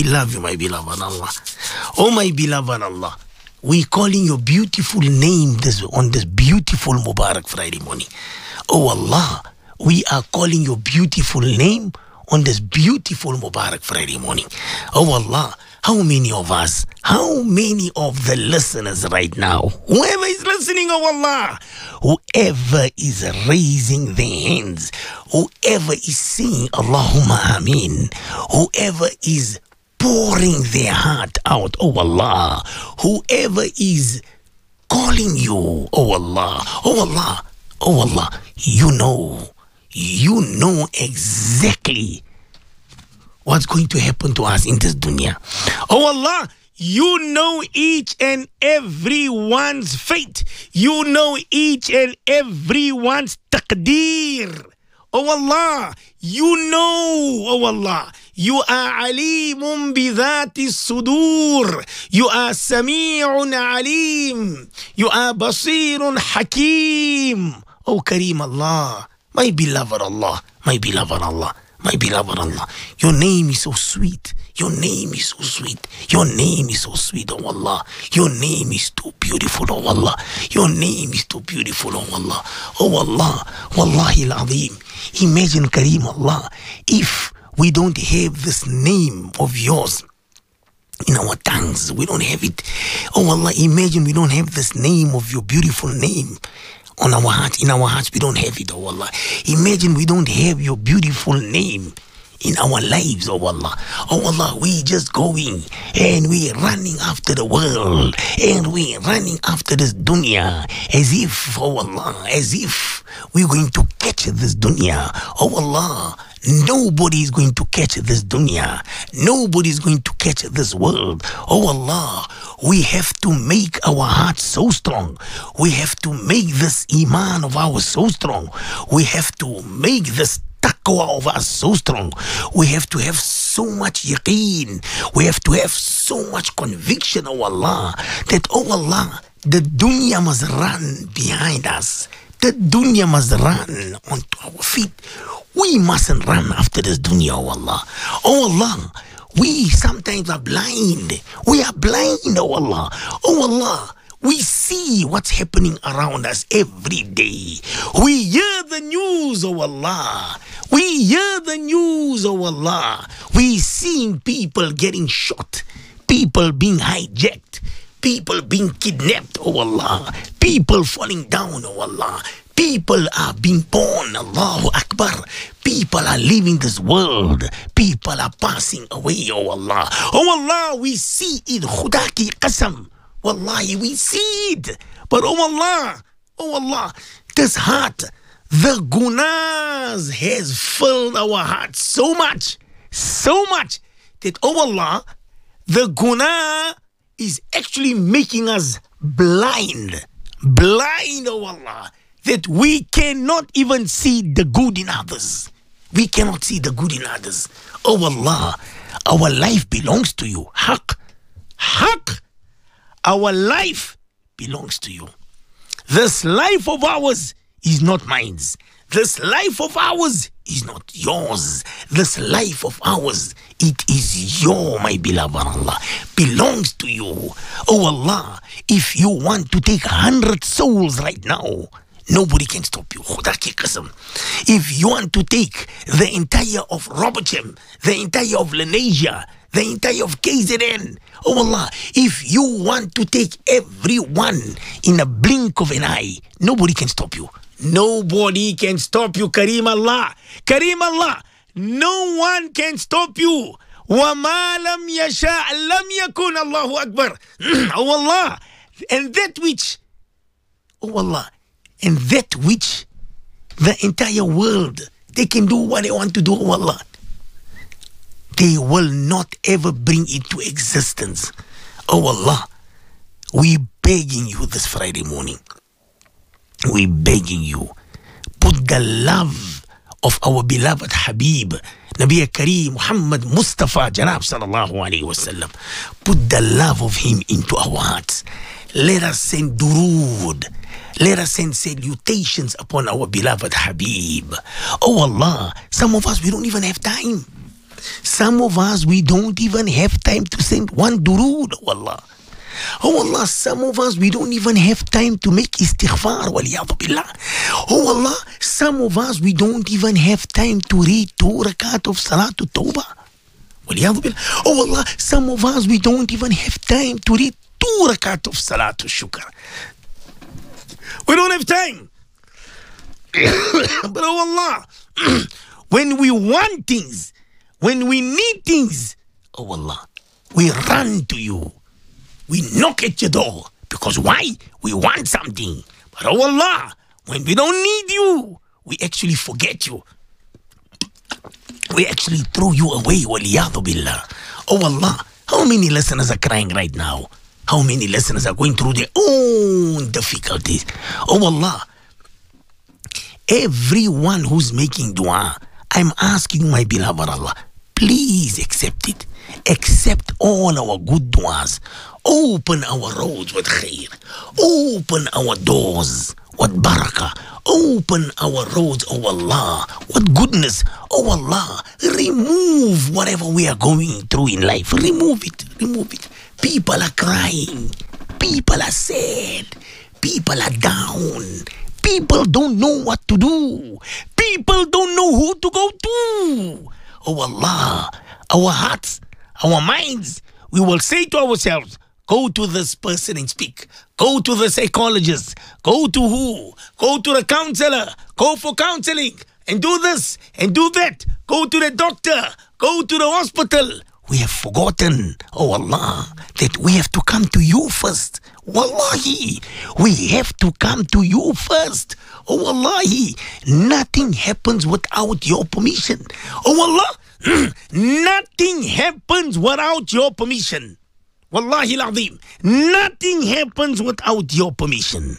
We love you, my beloved Allah. Oh, my beloved Allah. We calling your beautiful name on this beautiful Mubarak Friday morning. Oh Allah, we are calling your beautiful name on this beautiful Mubarak Friday morning. Oh Allah, how many of us, how many of the listeners right now, whoever is listening, oh Allah, whoever is raising their hands, whoever is saying Allahumma Ameen, whoever is pouring their heart out, oh Allah, whoever is calling you, oh Allah, oh Allah, oh Allah, you know exactly what's going to happen to us in this dunya. Oh Allah, you know each and everyone's fate. You know each and everyone's taqdeer. Oh Allah, you know, oh Allah, you are alimun bidhati sudur. You are sami'un alim. You are basirun hakim. Oh Kareem Allah, my beloved Allah, my beloved Allah, my beloved Allah. Your name is so sweet. Your name is so sweet. Your name is so sweet, oh Allah. Your name is too beautiful, oh Allah. Your name is too beautiful, oh Allah. Oh Allah, Wallahi al-Azim. Imagine, Kareem Allah, if we don't have this name of yours in our tongues, we don't have it. Oh Allah, imagine we don't have this name of your beautiful name on our hearts. In our hearts, we don't have it, oh Allah. Imagine we don't have your beautiful name in our lives, oh Allah. Oh Allah, we just going and we running after the world and we running after this dunya as if, oh Allah, as if we're going to catch this dunya. Oh Allah, nobody is going to catch this dunya. Nobody is going to catch this world. Oh Allah, we have to make our hearts so strong. We have to make this iman of ours so strong. We have to make this taqwa of us so strong. We have to have so much yaqeen. We have to have so much conviction, oh Allah, that, oh Allah, the dunya must run behind us. The dunya must run onto our feet. We mustn't run after this dunya, oh Allah. Oh Allah, we sometimes are blind. We are blind, oh Allah. Oh Allah, we see what's happening around us every day. We hear the news, oh Allah. We hear the news, oh Allah. We seeing people getting shot, people being hijacked, people being kidnapped, oh Allah. People falling down, oh Allah. People are being born, Allahu Akbar. People are leaving this world. People are passing away, oh Allah. Oh Allah, we see it, Khuda ki qasam. Wallahi, we see it. But oh Allah, this heart, the gunas has filled our hearts so much that, oh Allah, the guna is actually making us blind, oh Allah, that we cannot even see the good in others. We cannot see the good in others. Oh Allah, our life belongs to you. Haq. Our life belongs to you. This life of ours is not mine. This life of ours is not yours. This life of ours, it is your, my beloved Allah, belongs to you. Oh Allah, if you want to take 100 souls right now, nobody can stop you. Khuda ki qasam. If you want to take the entire of Robertsham, the entire of Lenasia, the entire of KZN, oh Allah, if you want to take everyone in a blink of an eye, nobody can stop you. Nobody can stop you, Kareem Allah. Kareem Allah, no one can stop you. وَمَا لَمْ يَشَاء لَمْ يَكُنْ Allahu Akbar. Oh Allah, and that which, oh Allah, and that which the entire world, they can do what they want to do, oh Allah. They will not ever bring it to existence. Oh Allah, we begging you this Friday morning. We begging you, put the love of our beloved Habib, Nabi Kareem Muhammad Mustafa Janab Sallallahu Alaihi Wasallam. Put the love of him into our hearts. Let us send durood. Let us send salutations upon our beloved Habib. Oh Allah, some of us, we don't even have time. Some of us, we don't even have time to send one durood, oh Allah. Oh Allah, some of us, we don't even have time to make istighfar, waliyadu billah. Oh Allah, some of us, we don't even have time to read 2 rakat of Salatul Tawbah. Waliyadu billah. Oh Allah, some of us, we don't even have time to read 2 rakat of Salatul Shukr. We don't have time. But oh Allah, when we want things, when we need things, oh Allah, we run to you. We knock at your door. Because why? We want something. But oh Allah, when we don't need you, we actually forget you. We actually throw you away, waliyadu billah. Oh Allah, how many listeners are crying right now? How many listeners are going through their own difficulties? Oh Allah, everyone who's making dua, I'm asking my beloved Allah, please accept it. Accept all our good duas. Open our roads with khair. Open our doors with barakah. Open our roads, oh Allah, with goodness. Oh Allah, remove whatever we are going through in life. Remove it. Remove it. People are crying. People are sad. People are down. People don't know what to do. People don't know who to go to. Oh Allah, our hearts, our minds, we will say to ourselves, go to this person and speak. Go to the psychologist. Go to who? Go to the counselor. Go for counseling. And do this and do that. Go to the doctor. Go to the hospital. We have forgotten, oh Allah, that we have to come to you first. Wallahi, we have to come to you first. Oh Wallahi, nothing happens without your permission. Oh Allah, nothing happens without your permission. Wallahi al-Azim, nothing happens without your permission.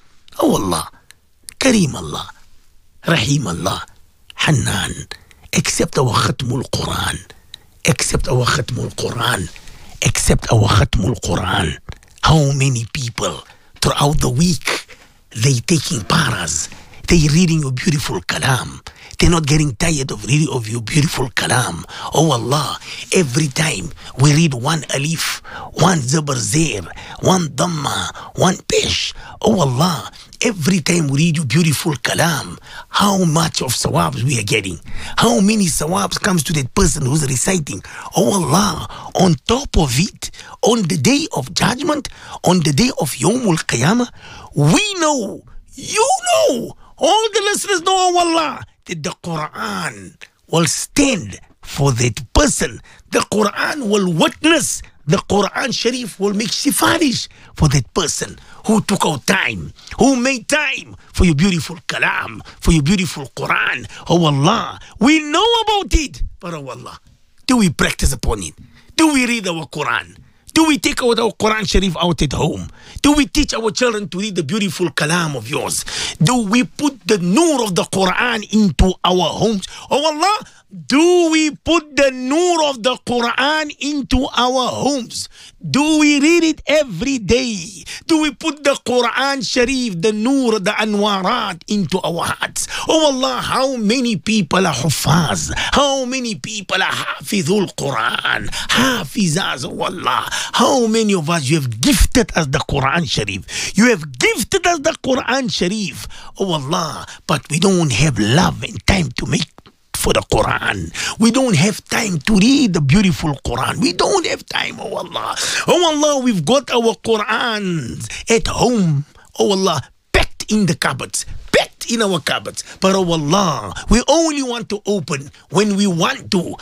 Oh Allah, Kareem Allah, Rahim Allah, Hannan, accept our Khatmul Quran. Accept our Khatmul Quran. Accept our Khatmul Quran. How many people throughout the week, they taking paras, they reading your beautiful kalam. They're not getting tired of reading of your beautiful kalam. Oh Allah, every time we read one alif, one zabar zair, one dhamma, one pesh. Oh Allah, every time we read your beautiful kalam, how much of sawabs we are getting. How many sawabs comes to that person who's reciting. Oh Allah, on top of it, on the day of judgment, on the day of Yawmul Qiyamah, we know, you know, all the listeners know, oh Allah, that the Quran will stand for that person. The Quran will witness. The Quran Sharif will make sifarish for that person who took out time, who made time for your beautiful kalam, for your beautiful Quran. Oh Allah, we know about it, but oh Allah, do we practice upon it? Do we read our Quran? Do we take out our Quran Sharif out at home? Do we teach our children to read the beautiful kalam of yours? Do we put the nur of the Quran into our homes? Oh Allah, do we put the nur of the Quran into our homes? Do we read it every day? Do we put the Quran Sharif, the nur, the anwarat into our hearts? Oh Allah, how many people are hufaz? How many people are hafizul Quran? Hafizaz, oh Allah. How many of us you have gifted us the Quran Sharif? You have gifted us the Quran Sharif. Oh Allah, but we don't have love and time to make for the Quran. We don't have time to read the beautiful Quran. We don't have time, oh Allah. Oh Allah, we've got our Qurans at home, oh Allah, packed in the cupboards, packed in our cupboards. But oh Allah, we only want to open when we want to,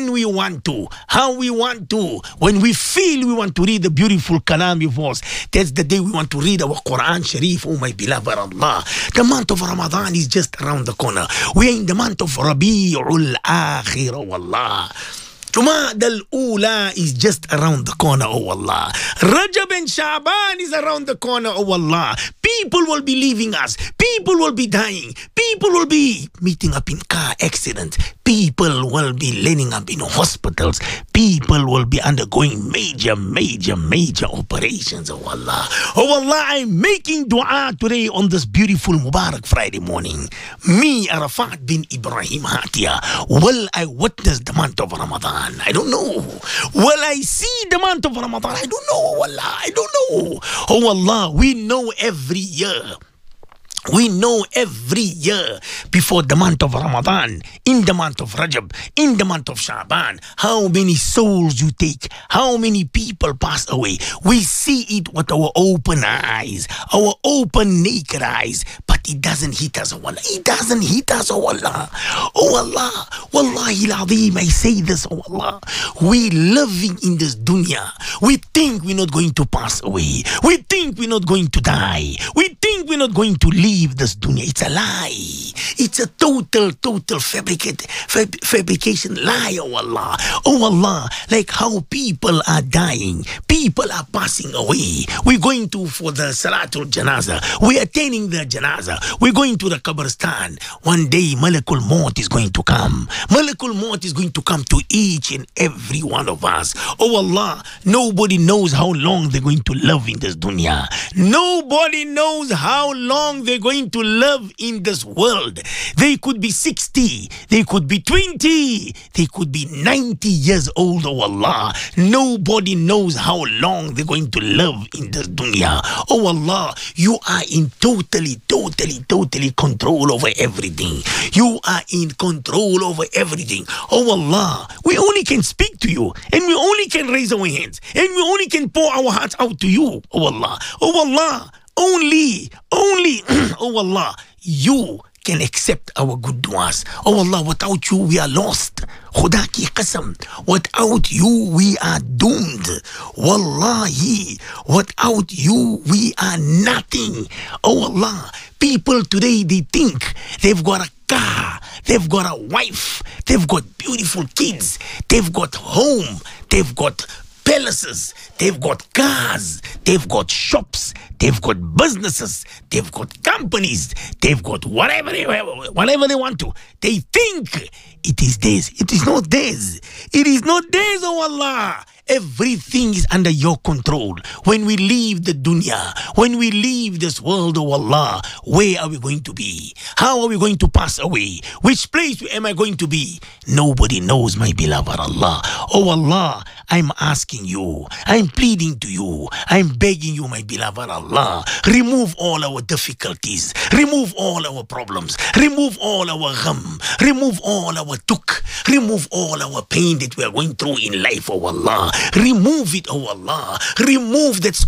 how we want to, when we feel we want to read the beautiful kalam of yours. That's the day we want to read our Quran Sharif, oh my beloved Allah. The month of Ramadan is just around the corner. We are in the month of Rabi'ul Akhir, oh Allah. Jumada al-Ula is just around the corner, oh Allah. Rajab and Sha'ban is around the corner, oh Allah. People will be leaving us. People will be dying. People will be meeting up in car accidents. People will be landing up in hospitals. People will be undergoing major operations. Oh Allah. Oh Allah, I'm making dua today on this beautiful Mubarak Friday morning. Me, Arafat bin Ibrahim Hatia, will I witness the month of Ramadan? I don't know. Will I see the month of Ramadan? I don't know. Allah, I don't know. Oh Allah, we know every year. We know every year before the month of Ramadan, in the month of Rajab, in the month of Sha'ban, how many souls you take, how many people pass away. We see it with our open eyes, our open naked eyes, but it doesn't hit us, oh Allah. It doesn't hit us, oh Allah. Oh Allah, Wallahi al-Azim, I say this, oh Allah. We living in this dunya. We think we're not going to pass away. We think we're not going to die. We think we're not going to leave this dunya. It's a lie. It's a total fabrication lie, oh Allah. Oh Allah, like how people are dying, people are passing away. We're going to for the Salatul Janaza. We're attending the Janaza. We're going to the Qabristan. One day Malakul Maut is going to come. Malakul Maut is going to come to each and every one of us. Oh Allah, nobody knows how long they're going to live in this dunya. Nobody knows how long they're going to live in this world. They could be 60, they could be 20, they could be 90 years old, oh Allah. Nobody knows how long they're going to live in this dunya. Oh Allah, you are in totally control over everything. You are in control over everything. Oh Allah, we only can speak to you, and we only can raise our hands, and we only can pour our hearts out to you, oh Allah. Oh Allah, only, oh Allah, you can accept our good du'as. Oh Allah, without you we are lost. Khuda ki qasam, without you we are doomed. Wallahi, without you we are nothing. Oh Allah, people today, they think they've got a car, they've got a wife, they've got beautiful kids, they've got home, they've got palaces, they've got cars, they've got shops, they've got businesses, they've got companies, they've got whatever they want to. They think it is theirs. It is not theirs. It is not theirs, oh Allah. Everything is under your control. When we leave the dunya, when we leave this world, oh Allah, where are we going to be? How are we going to pass away? Which place am I going to be? Nobody knows, my beloved Allah. Oh Allah, I'm asking you, I'm pleading to you, I'm begging you, my beloved Allah, remove all our difficulties, remove all our problems, remove all our gham, remove all our tuk, remove all our pain that we are going through in life, oh Allah. Remove it, oh Allah. Remove that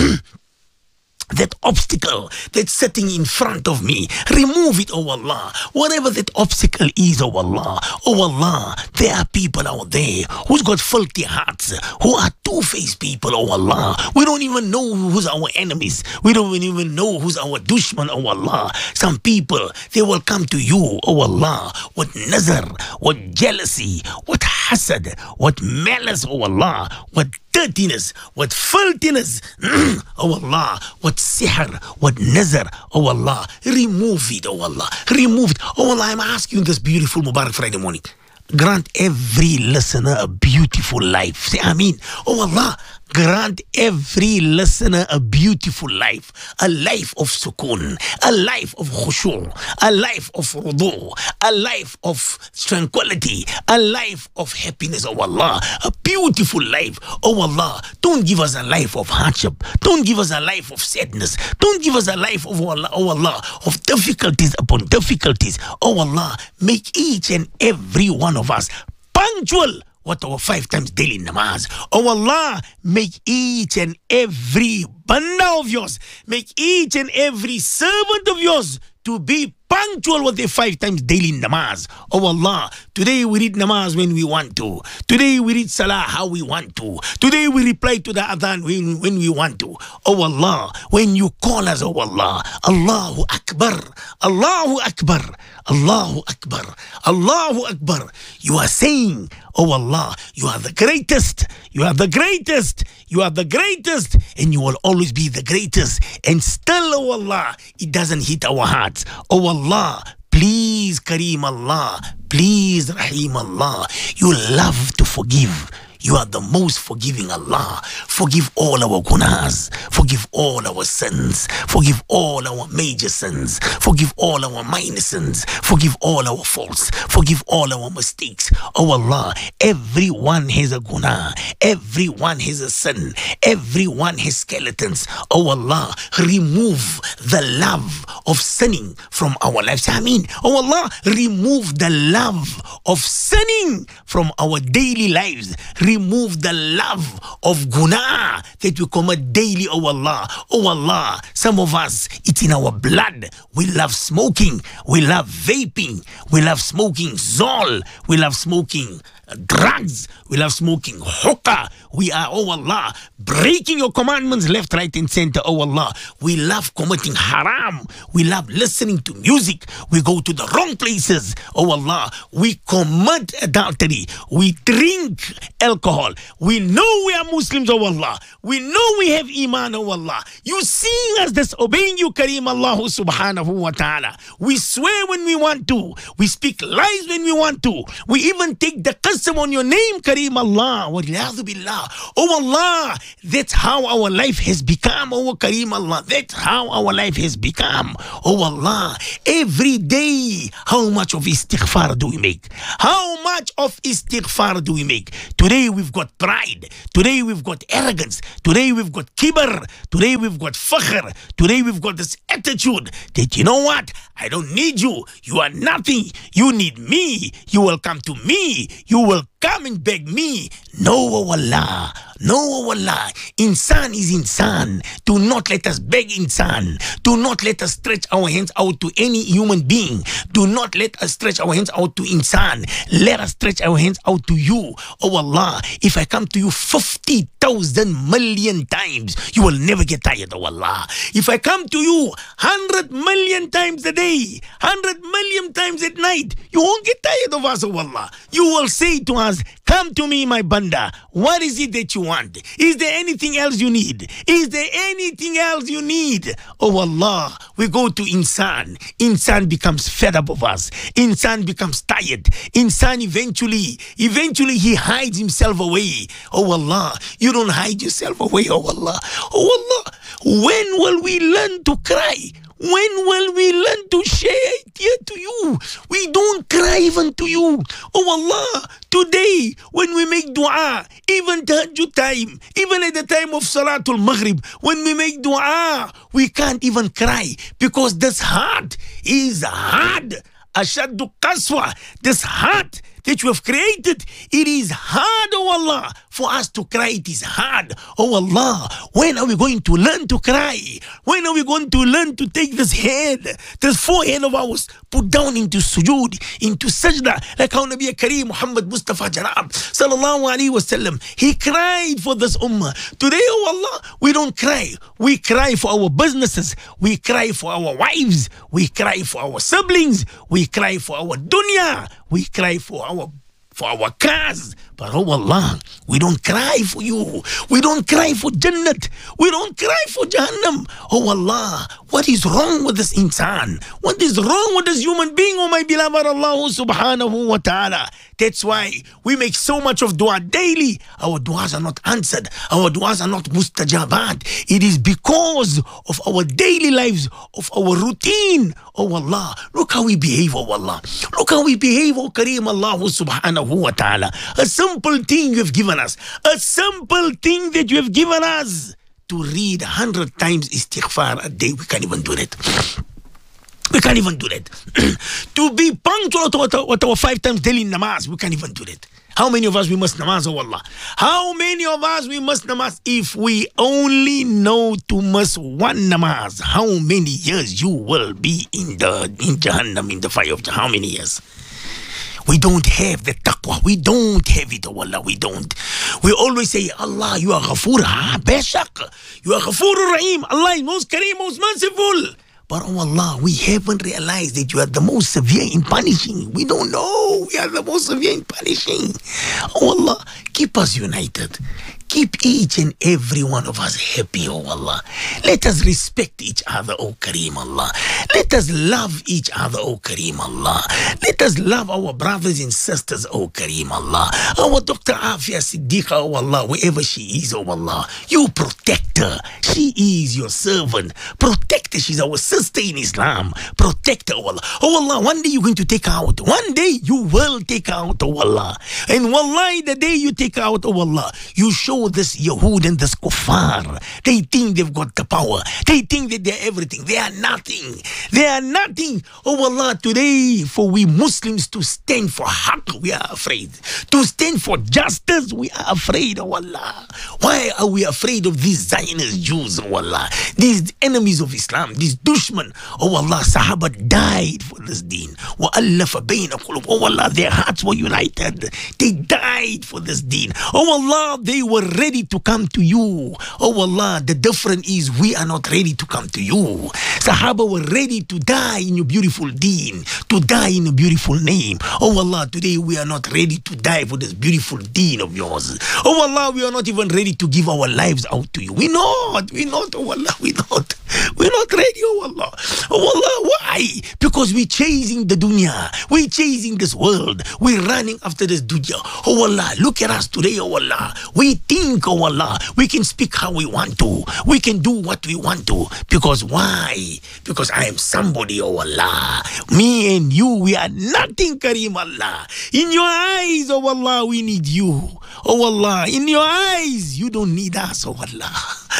that obstacle that's sitting in front of me. Remove it, oh Allah. Whatever that obstacle is, oh Allah. Oh Allah, there are people out there who's got filthy hearts, who are two-faced people, oh Allah. We don't even know who's our enemies. We don't even know who's our dushman, oh Allah. Some people, they will come to you, oh Allah, with nazar, with jealousy, with hasad, with malice, oh Allah, with dirtiness, with filthiness, oh Allah, what sihr, what nazar, oh Allah, remove it, oh Allah, remove it. Oh Allah, I'm asking you this beautiful Mubarak Friday morning. Grant every listener a beautiful life. Say Ameen. Oh Allah, grant every listener a beautiful life, a life of sukoon, a life of khushu', a life of rudu', a life of tranquility, a life of happiness, oh Allah, a beautiful life. Oh Allah, don't give us a life of hardship, don't give us a life of sadness, don't give us a life of, oh Allah, of difficulties upon difficulties. Oh Allah, make each and every one of us punctual what our 5 times daily namaz. Oh Allah, make each and every banda of yours, make each and every servant of yours to be punctual with their 5 times daily namaz. Oh Allah, today we read namaz when we want to. Today we read salah how we want to. Today we reply to the adhan when we want to. Oh Allah, when you call us, oh Allah, Allahu Akbar, Allahu Akbar, Allahu Akbar, Allahu Akbar. You are saying, oh Allah, you are the greatest, you are the greatest, you are the greatest, and you will always be the greatest. And still, oh Allah, it doesn't hit our hearts. Oh Allah, please, Kareem Allah, please, Rahim Allah, you love to forgive. You are the most forgiving Allah. Forgive all our gunas. Forgive all our sins. Forgive all our major sins. Forgive all our minor sins. Forgive all our faults. Forgive all our mistakes. Oh Allah, everyone has a guna. Everyone has a sin. Everyone has skeletons. Oh Allah, remove the love of sinning from our lives. I mean, oh Allah, remove the love of sinning from our daily lives. Remove the love of guna that we commit daily, oh Allah. Oh Allah, some of us, it's in our blood. We love smoking. We love vaping. We love smoking zol. We love smoking drugs. We love smoking hookah. We are, oh Allah, breaking your commandments left, right, and center, oh Allah. We love committing haram. We love listening to music. We go to the wrong places, oh Allah. We commit adultery. We drink alcohol. We know we are Muslims, oh Allah. We know we have iman, oh Allah. You see us disobeying you, Kareem Allah subhanahu wa ta'ala. We swear when we want to. We speak lies when we want to. We even take the qasam on your name, Kareem Allah. Waliyadu billah. Oh Allah, that's how our life has become, oh Kareem Allah. That's how our life has become. Oh Allah, every day, how much of istighfar do we make? How much of istighfar do we make? Today we've got pride. Today we've got arrogance. Today we've got kibr. Today we've got fakhr. Today we've got this attitude that, you know what? I don't need you. You are nothing. You need me. You will come to me. You will come and beg me. No, oh Allah. No, oh Allah. Insan is insan. Do not let us beg insan. Do not let us stretch our hands out to any human being. Do not let us stretch our hands out to insan. Let us stretch our hands out to you. Oh Allah, if I come to you 50,000 million times, you will never get tired, oh Allah. If I come to you 100 million times a day, 100 million times at night, you won't get tired of us, oh Allah. You will say to us, come to me, my banda. What is it that you want? Is there anything else you need? Is there anything else you need? Oh Allah, we go to insan. Insan becomes fed up of us. Insan becomes tired. Insan eventually he hides himself away. Oh Allah, you don't hide yourself away, oh Allah. Oh Allah, when will we learn to cry? When will we learn to share it here to you? We don't cry even to you. Oh Allah, today when we make dua, even tahajjud time, even at the time of Salatul Maghrib, when we make dua, we can't even cry because this heart is hard. Ashaddu qaswa, this heart that you have created, it is hard, oh Allah. For us to cry, it is hard. Oh Allah, when are we going to learn to cry? When are we going to learn to take this head, this forehead of ours, put down into sujood, into sajda, like how Nabi Kareem Muhammad Mustafa Jarab sallallahu alaihi wasallam, he cried for this ummah. Today, oh Allah, we don't cry. We cry for our businesses. We cry for our wives. We cry for our siblings. We cry for our dunya. We cry for our cars. But oh Allah, we don't cry for you. We don't cry for Jannat. We don't cry for Jahannam. Oh Allah, what is wrong with this insan? What is wrong with this human being, oh my beloved Allah subhanahu wa ta'ala? That's why we make so much of dua daily. Our duas are not answered. Our duas are not mustajabat. It is because of our daily lives, of our routine. Oh Allah, look how we behave, oh Allah. Look how we behave, oh Kareem Allah subhanahu wa ta'ala. A simple thing you have given us. A simple thing that you have given us. To read 100 times istighfar a day, we can't even do that. We can't even do that. To be punctual with our 5 times daily namaz, we can't even do that. How many of us we must namaz, oh Allah? How many of us we must namaz? If we only know to miss one namaz, how many years you will be in Jahannam, in the fire of Jahannam? How many years? We don't have the taqwa. We don't have it, oh Allah. We don't. We always say, Allah, you are Ghafoor. Bashak. You are Ghafoor Rahim. Allah is most Kareem, most merciful. But oh Allah, we haven't realized that you are the most severe in punishing. We don't know. We are the most severe in punishing. Oh Allah, keep us united. Keep each and every one of us happy, oh Allah. Let us respect each other, oh Kareem Allah. Let us love each other, oh Kareem Allah. Let us love our brothers and sisters, oh Kareem Allah. Our Dr. Afia Siddiqa, oh Allah, wherever she is, oh Allah. You protect her. She is your servant. Protect her. She's our sister in Islam. Protect her, oh Allah. Oh Allah, one day you're going to take her out. One day you will take her out, oh Allah. And wallahi, the day you take her out, oh Allah, you show this Yahud and this Kuffar. They think they've got the power. They think that they're everything. They are nothing. They are nothing. Oh Allah, today for we Muslims to stand for haqq, we are afraid. To stand for justice, we are afraid, oh Allah. Why are we afraid of these Zionist Jews, oh Allah? These enemies of Islam, these dushman. Oh Allah, Sahaba died for this deen. وَأَلَّفَ بَيْنَ قُلُوبٍ. Oh Allah, their hearts were united. They died for this deen. Oh Allah, they were ready to come to you. Oh Allah, the difference is we are not ready to come to you. Sahaba were ready to die in your beautiful deen, to die in a beautiful name. Oh Allah, today we are not ready to die for this beautiful deen of yours. Oh Allah, we are not even ready to give our lives out to you. We're not, oh Allah, we're not ready, oh Allah. Oh Allah, why? Because we're chasing the dunya. We're chasing this world. We're running after this dunya. Oh Allah, look at us today, oh Allah. We think, oh Allah, we can speak how we want to. We can do what we want to. Because why? Because I am somebody, oh Allah. Me and you, we are nothing, Kareem Allah. In your eyes, oh Allah, we need you. Oh Allah, in your eyes, you don't need us, oh Allah.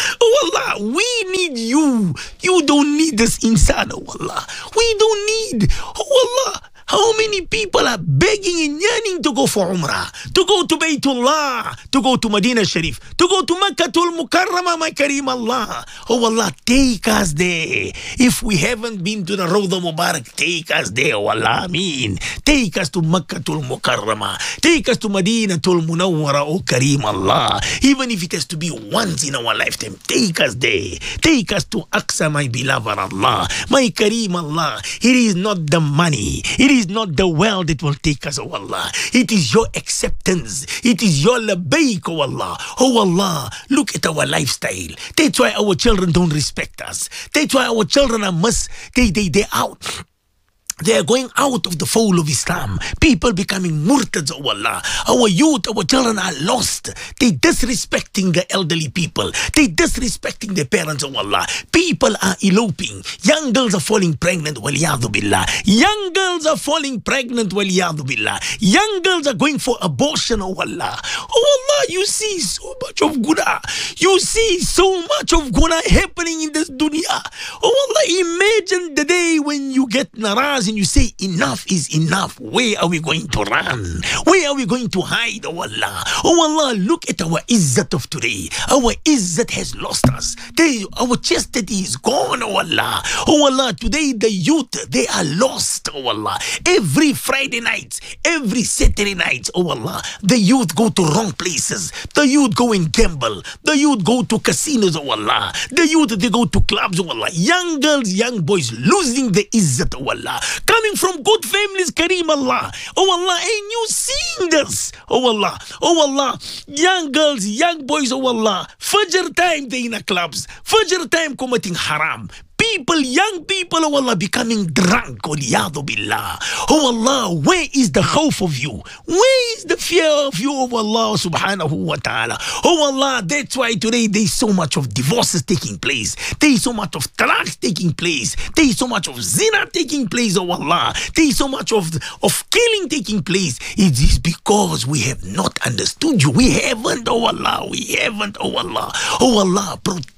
Oh Allah, we need you. You don't need this inside, oh Allah. We don't need, oh Allah. How many people are begging and yearning to go for Umrah, to go to Baytullah, to go to Medina Sharif, to go to Makkatul Mukarramah, my Kareem Allah. Oh Allah, take us there. If we haven't been to the Rawda Mubarak, take us there, oh Allah, Ameen. Take us to Makkatul Mukarramah. Take us to Madinatul Munawwara, oh Kareem Allah. Even if it has to be once in our lifetime, take us there. Take us to Aqsa, my beloved Allah. My Kareem Allah, it is not the money. It is not the wealth that will take us, oh Allah. It is your acceptance. It is your labayk, oh Allah. Oh Allah, look at our lifestyle. That's why our children don't respect us. That's why our children are they're out. They are going out of the fold of Islam. People becoming murtads, oh Allah. Our youth, our children are lost. They disrespecting the elderly people. They disrespecting their parents, oh Allah. People are eloping. Young girls are falling pregnant, waliyadu billah. Young girls are falling pregnant, waliyadu billah. Young girls are going for abortion, oh Allah. Oh Allah, you see so much of guna. You see so much of guna happening in this dunya. Oh Allah, imagine the day when you get naraz and you say enough is enough. Where are we going to run? Where are we going to hide, oh Allah? Oh Allah, look at our izzat of today. Our izzat has lost us. Our chastity is gone, oh Allah. Oh Allah, today the youth, they are lost, oh Allah. Every Friday night, every Saturday night, oh Allah, the youth go to wrong places. The youth go and gamble. The youth go to casinos, oh Allah. The youth, they go to clubs, oh Allah. Young girls, young boys losing the izzat, oh Allah. Coming from good families, Kareem Allah. Oh Allah, and you seeing this? Oh Allah, oh Allah. Young girls, young boys, oh Allah. Fajr time, they in the clubs. Fajr time committing haram. People, young people, oh Allah, becoming drunk. Waliyadu billah. Oh Allah, where is the khawf of you? Where is the fear of you, oh Allah subhanahu wa ta'ala? Oh Allah, that's why today there is so much of divorces taking place. There is so much of talaq taking place. There is so much of zina taking place, oh Allah. There is so much of killing taking place. It is because we have not understood you. We haven't, oh Allah. We haven't, oh Allah. Oh Allah, protect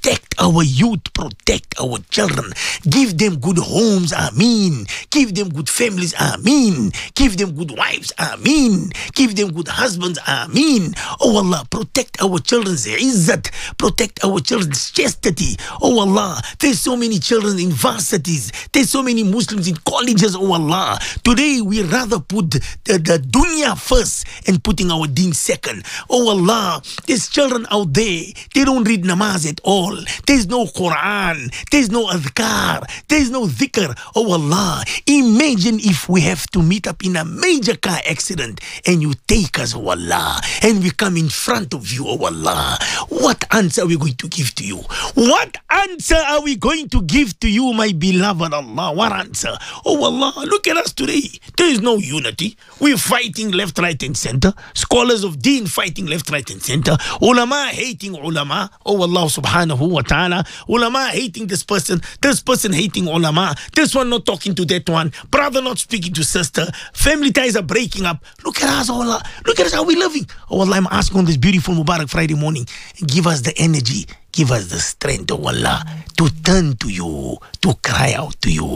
Protect our youth, protect our children. Give them good homes, ameen. Give them good families, ameen. Give them good wives, ameen. Give them good husbands, ameen. Oh Allah, protect our children's izzat. Protect our children's chastity. Oh Allah, there's so many children in varsities. There's so many Muslims in colleges, oh Allah. Today we rather put the dunya first and putting our deen second. Oh Allah, there's children out there, they don't read namaz at all. There's no Quran, there's no adhkar, there's no dhikr. Oh Allah, imagine if we have to meet up in a major car accident and you take us, oh Allah, and we come in front of you, oh Allah. What answer are we going to give to you? What answer are we going to give to you, my beloved Allah? What answer? Oh Allah, look at us today. There is no unity. We're fighting left, right, and center. Scholars of deen fighting left, right, and center. Ulama hating ulama. Oh Allah subhanahu wa ta'ala. Ulama hating this person hating ulama. This one not talking to that one. Brother not speaking to sister. Family ties are breaking up. Look at us, oh Allah. Look at us how we're living. Oh Allah, I'm asking on this beautiful Mubarak Friday morning, give us the energy, give us the strength, oh Allah, to turn to you, to cry out to you.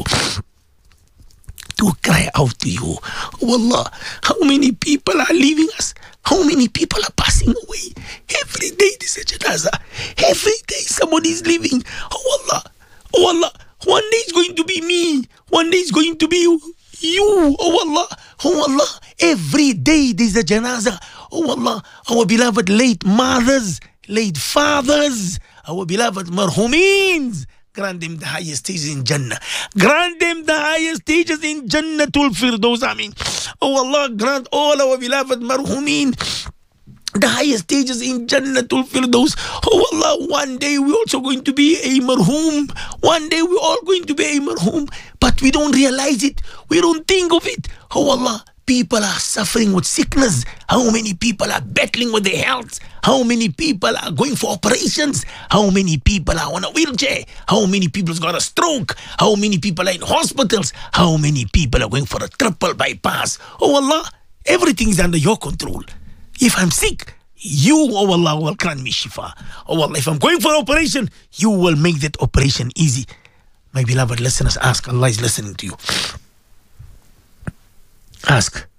To cry out to you. Oh Allah, how many people are leaving us? How many people are passing away? Every day there's a janazah. Every day somebody is leaving. Oh Allah, oh Allah, one day it's going to be me. One day it's going to be you. Oh Allah, oh Allah, every day there's a janazah. Oh Allah, our beloved late mothers, late fathers, our beloved marhumeens, grant them the highest stages in Jannah. Grant them the highest stages in Jannatul Firdaus. Ameen. Oh Allah, grant all our beloved marhumeen the highest stages in Jannatul Firdaus. Oh Allah, one day we're also going to be a marhum. One day we're all going to be a marhum. But we don't realize it. We don't think of it. Oh Allah, people are suffering with sickness. How many people are battling with their health? How many people are going for operations? How many people are on a wheelchair? How many people's got a stroke? How many people are in hospitals? How many people are going for a triple bypass? Oh Allah, everything is under your control. If I'm sick, you, oh Allah, will grant me shifa. Oh Allah, if I'm going for an operation, you will make that operation easy. My beloved listeners, ask. Allah is listening to you. Ask.